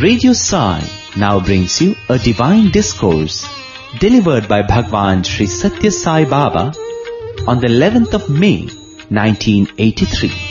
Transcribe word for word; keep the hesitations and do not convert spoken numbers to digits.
Radio Sai now brings you a divine discourse delivered by Bhagwan Sri Satya Sai Baba on the eleventh of May nineteen eighty-three.